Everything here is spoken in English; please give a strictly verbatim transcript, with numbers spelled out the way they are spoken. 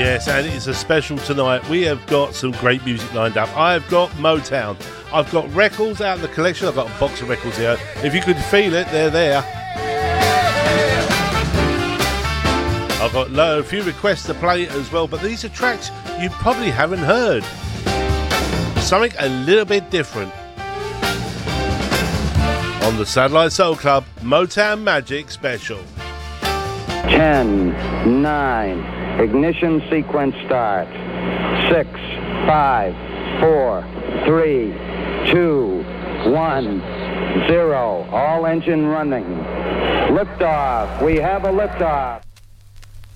Yes, and it's a special tonight. We have got some great music lined up. I've got Motown. I've got records out of the collection. I've got a box of records here. If you could feel it, they're there. I've got low, a few requests to play as well, but these are tracks you probably haven't heard. Something a little bit different. On the Satellite Soul Club Motown Magic Special. ten, nine, ignition sequence start. six, five, four, three, two, one, zero. All engine running. Liftoff. We have a liftoff.